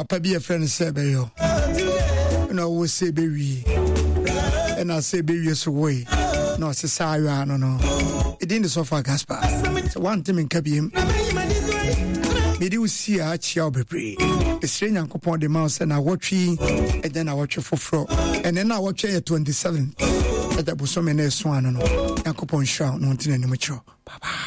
papa be a friend say be yo no wo say be wi and I say be wi so way no say sayo no it didn't suffer Gaspar so one time in kabiem me do see a chia bebre the strange yankopon the mouse and I watch and then I watch for fro and then I watch 27 at the bosom and so no yankopon shout no tin any mature bye.